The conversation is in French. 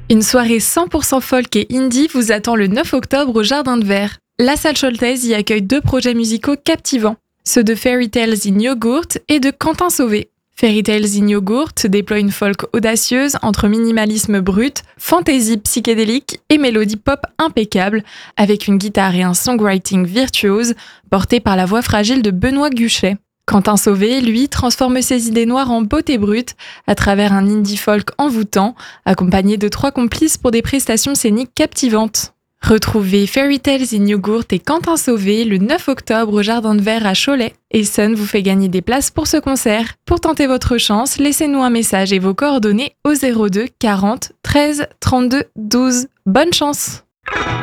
Une soirée 100% folk et indie vous attend le 9 octobre au Jardin de Verre. La salle Scholtez y accueille 2 projets musicaux captivants, ceux de Fairy Tales in Yogurt et de Quentin Sauvé. Fairy Tales in Yogurt déploie une folk audacieuse entre minimalisme brut, fantaisie psychédélique et mélodie pop impeccable, avec une guitare et un songwriting virtuose portés par la voix fragile de Benoît Guchet. Quentin Sauvé, lui, transforme ses idées noires en beauté brute à travers un indie folk envoûtant, accompagné de 3 complices pour des prestations scéniques captivantes. Retrouvez Fairy Tales in Yogurt et Quentin Sauvé le 9 octobre au Jardin de Verre à Cholet. Et Sun vous fait gagner des places pour ce concert. Pour tenter votre chance, laissez-nous un message et vos coordonnées au 02 40 13 32 12. Bonne chance!